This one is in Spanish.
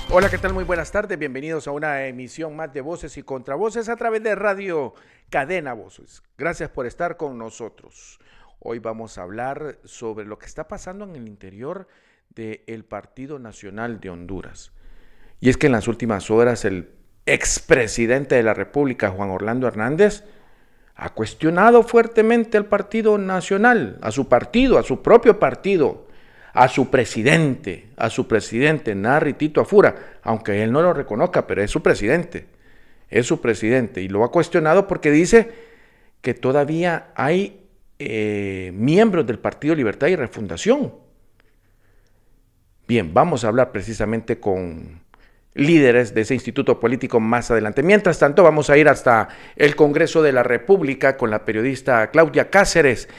Hola, ¿qué tal? Muy buenas tardes. Bienvenidos a una emisión más de Voces y Contravoces a través de Radio Cadena Voces. Gracias por estar con nosotros. Hoy vamos a hablar sobre lo que está pasando en el interior del Partido Nacional de Honduras. Y es que en las últimas horas el expresidente de la República, Juan Orlando Hernández, ha cuestionado fuertemente al Partido Nacional, a su partido, a su propio partido, a su presidente, Narri Tito Afura, aunque él no lo reconozca, pero es su presidente, y lo ha cuestionado porque dice que todavía hay miembros del Partido Libertad y Refundación. Bien, vamos a hablar precisamente con líderes de ese instituto político más adelante. Mientras tanto, vamos a ir hasta el Congreso de la República con la periodista Claudia Cáceres,